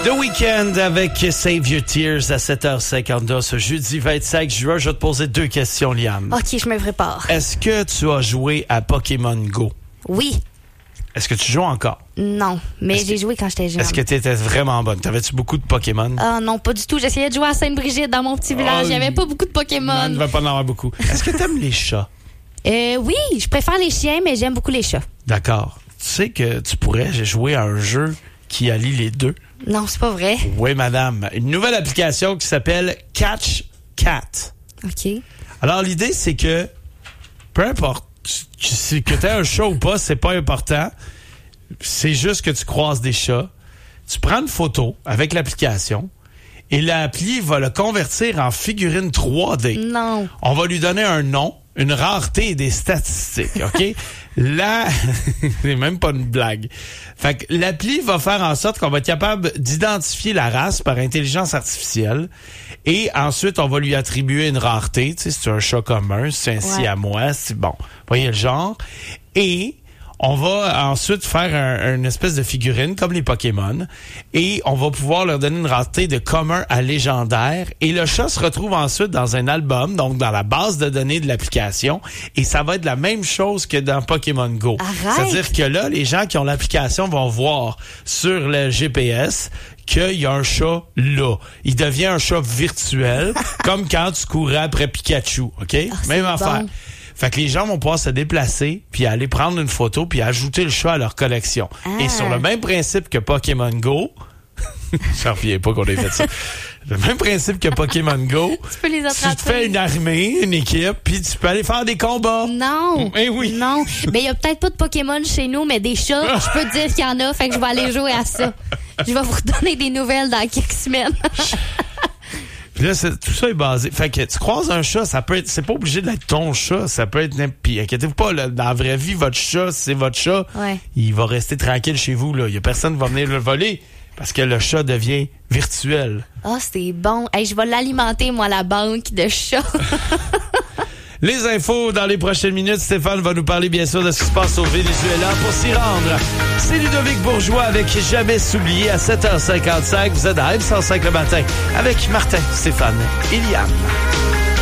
The Weeknd avec Save Your Tears à 7h52 ce jeudi 25 juin. Je vais te poser 2 questions, Liam. OK, je me prépare. Est-ce que tu as joué à Pokémon Go? Oui. Est-ce que tu joues encore? Non, mais j'ai joué quand j'étais jeune. Est-ce que tu étais vraiment bonne? T'avais-tu beaucoup de Pokémon? Ah non, pas du tout. J'essayais de jouer à Sainte-Brigitte dans mon petit village. Il n'y avait pas beaucoup de Pokémon. Non, il ne va pas en avoir beaucoup. Est-ce que tu aimes les chats? Oui, je préfère les chiens, mais j'aime beaucoup les chats. D'accord. Tu sais que tu pourrais jouer à un jeu qui allie les deux? Non, c'est pas vrai. Oui, madame. Une nouvelle application qui s'appelle Catch Cat. OK. Alors, l'idée, c'est que peu importe que tu aies un chat ou pas, c'est pas important. C'est juste que tu croises des chats. Tu prends une photo avec l'application et l'appli va le convertir en figurine 3D. Non. On va lui donner un nom, une rareté et des statistiques, OK? Là, c'est même pas une blague. Fait que l'appli va faire en sorte qu'on va être capable d'identifier la race par intelligence artificielle et ensuite, on va lui attribuer une rareté. Tu sais, c'est un chat commun, c'est un siamois, c'est bon. Voyez le genre. Et on va ensuite faire une espèce de figurine comme les Pokémon et on va pouvoir leur donner une rareté de commun à légendaire et le chat se retrouve ensuite dans un album, donc dans la base de données de l'application et ça va être la même chose que dans Pokémon Go. Arrête. C'est-à-dire que là, les gens qui ont l'application vont voir sur le GPS qu'il y a un chat là. Il devient un chat virtuel comme quand tu courais après Pikachu, OK? Même affaire. Bon. Fait que les gens vont pouvoir se déplacer, puis aller prendre une photo, puis ajouter le chat à leur collection. Ah. Et sur le même principe que Pokémon Go, j'en reviens pas qu'on ait fait ça. Le même principe que Pokémon Go, Tu peux les tu attraper. te fais une armée, une équipe, puis tu peux aller faire des combats. Non. Eh oui. Non. Mais il y a peut-être pas de Pokémon chez nous, mais des chats, je peux te dire qu'il y en a, fait que je vais aller jouer à ça. Je vais vous redonner des nouvelles dans quelques semaines. Puis là, tout ça est basé. Fait que tu croises un chat, ça peut être. C'est pas obligé d'être ton chat, ça peut être. Puis inquiétez-vous pas, là, dans la vraie vie, votre chat, si c'est votre chat, il va rester tranquille chez vous. Là. Il y a personne qui va venir le voler parce que le chat devient virtuel. Ah, c'est bon. Hey, je vais l'alimenter, moi, la banque de chats. Les infos dans les prochaines minutes. Stéphane va nous parler bien sûr de ce qui se passe au Venezuela. Pour s'y rendre, c'est Ludovic Bourgeois avec Jamais s'oublier à 7h55. Vous êtes à M105 le matin avec Martin, Stéphane et Liam.